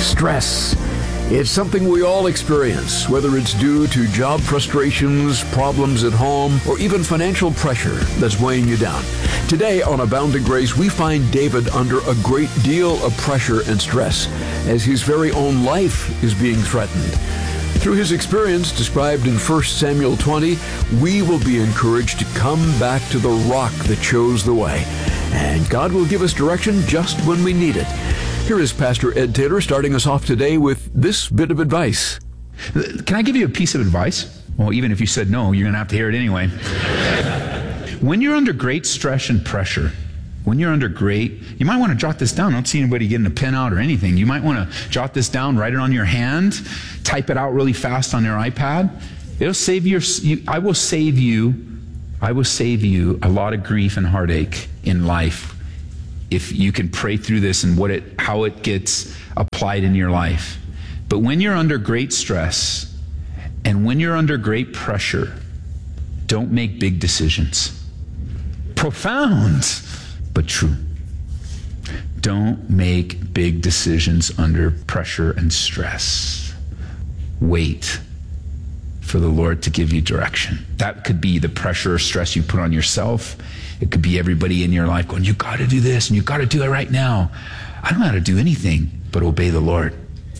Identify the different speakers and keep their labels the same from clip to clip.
Speaker 1: Stress. It's something we all experience, whether it's due to job frustrations, problems at home, or even financial pressure that's weighing you down. Today on Abounding Grace, we find David under a great deal of pressure and stress as his very own life is being threatened. Through his experience described in 1 Samuel 20, we will be encouraged to come back to the rock that shows the way. And God will give us direction just when we need it. Here is Pastor Ed Taylor starting us off today with this bit of advice.
Speaker 2: Can I give you a piece of advice? Well, even if you said no, you're going to have to hear it anyway. When you're under great stress and pressure, you might want to jot this down. I don't see anybody getting a pen out or anything. You might want to jot this down, write it on your hand, type it out really fast on your iPad. It'll save I will save you a lot of grief and heartache in life if you can pray through this and how it gets applied in your life. But when you're under great stress and when you're under great pressure, don't make big decisions. Profound, but true. Don't make big decisions under pressure and stress. Wait for the Lord to give you direction. That could be the pressure or stress you put on yourself. It could be everybody in your life going, you got to do this and you got to do it right now. I don't know how to do anything but obey the Lord.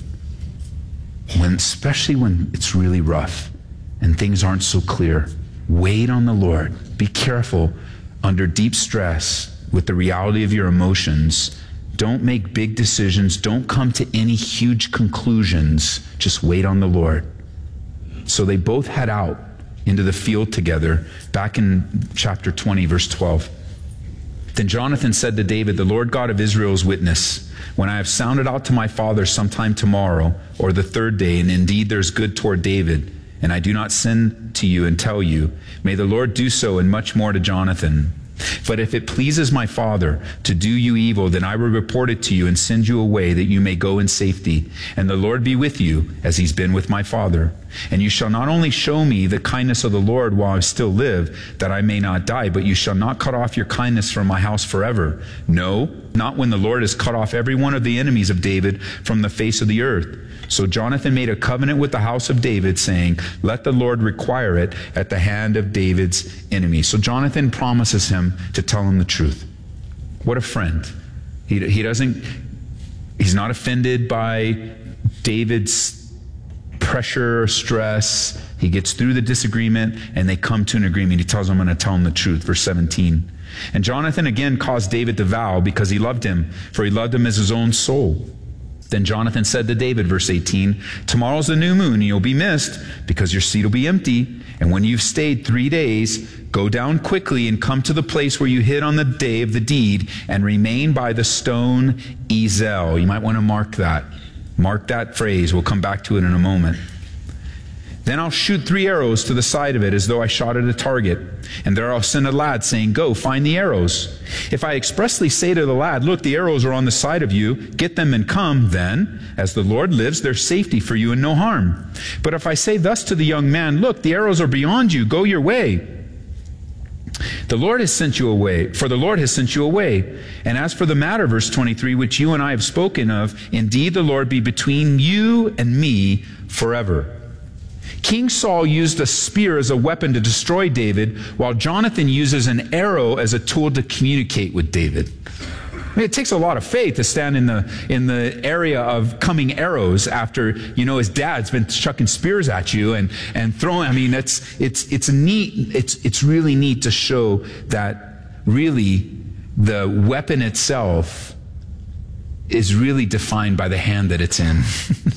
Speaker 2: Especially when it's really rough and things aren't so clear, wait on the Lord. Be careful under deep stress with the reality of your emotions. Don't make big decisions. Don't come to any huge conclusions. Just wait on the Lord. So they both head out into the field together, back in chapter 20, verse 12. Then Jonathan said to David, the Lord God of Israel is witness. When I have sounded out to my father sometime tomorrow or the third day, and indeed there's good toward David, and I do not send to you and tell you, may the Lord do so and much more to Jonathan. But if it pleases my father to do you evil, then I will report it to you and send you away that you may go in safety. And the Lord be with you as he's been with my father. And you shall not only show me the kindness of the Lord while I still live, that I may not die, but you shall not cut off your kindness from my house forever. No, not when the Lord has cut off every one of the enemies of David from the face of the earth. So Jonathan made a covenant with the house of David, saying, let the Lord require it at the hand of David's enemies. So Jonathan promises him to tell him the truth. What a friend. He's not offended by David's pressure or stress. He gets through the disagreement and they come to an agreement. He tells him, I'm going to tell him the truth. Verse 17. And Jonathan again caused David to vow because he loved him, for he loved him as his own soul. Then Jonathan said to David, verse 18, tomorrow's the new moon, and you'll be missed, because your seat will be empty. And when you've stayed 3 days, go down quickly and come to the place where you hid on the day of the deed, and remain by the stone Ezel. You might want to mark that. Mark that phrase. We'll come back to it in a moment. Then I'll shoot 3 arrows to the side of it as though I shot at a target. And there I'll send a lad saying, go, find the arrows. If I expressly say to the lad, look, the arrows are on the side of you, get them and come, then, as the Lord lives, there's safety for you and no harm. But if I say thus to the young man, look, the arrows are beyond you, go your way. The Lord has sent you away, for the Lord has sent you away. And as for the matter, verse 23, which you and I have spoken of, indeed the Lord be between you and me forever. King Saul used a spear as a weapon to destroy David, while Jonathan uses an arrow as a tool to communicate with David. I mean, it takes a lot of faith to stand in the area of coming arrows after, his dad's been chucking spears at you and throwing. I mean, it's really neat to show that really the weapon itself is really defined by the hand that it's in.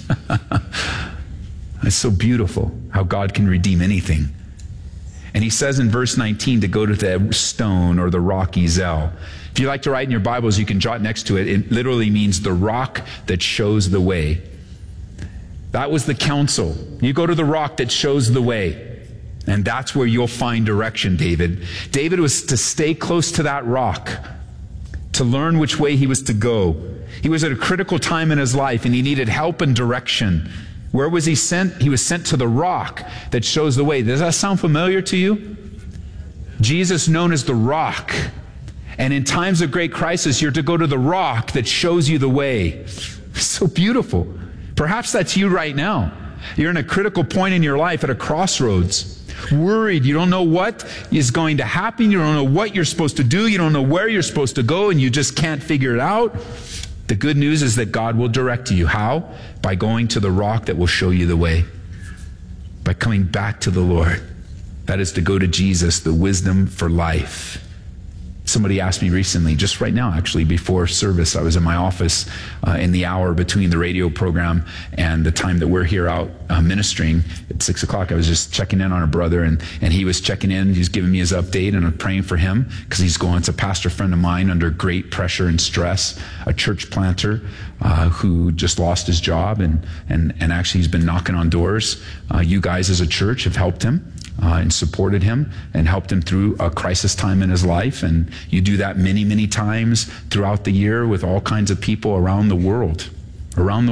Speaker 2: It's so beautiful how God can redeem anything. And he says in verse 19 to go to the stone or the rock Ezel. If you like to write in your Bibles, you can jot next to it. It literally means the rock that shows the way. That was the counsel. You go to the rock that shows the way. And that's where you'll find direction, David. David was to stay close to that rock, to learn which way he was to go. He was at a critical time in his life and he needed help and direction. Where was he sent? He was sent to the rock that shows the way. Does that sound familiar to you? Jesus known as the rock. And in times of great crisis, you're to go to the rock that shows you the way. So beautiful. Perhaps that's you right now. You're in a critical point in your life at a crossroads. Worried. You don't know what is going to happen. You don't know what you're supposed to do. You don't know where you're supposed to go, and you just can't figure it out. The good news is that God will direct you. How? By going to the rock that will show you the way. By coming back to the Lord. That is to go to Jesus, the wisdom for life. Somebody asked me recently, just right now actually, before service, I was in my office in the hour between the radio program and the time that we're here out ministering at 6 o'clock. I was just checking in on a brother, and he was checking in. He was giving me his update, and I'm praying for him because he's going. It's a pastor friend of mine under great pressure and stress, a church planter who just lost his job, and actually he's been knocking on doors. You guys as a church have helped him. And supported him and helped him through a crisis time in his life. And you do that many, many times throughout the year with all kinds of people around the world.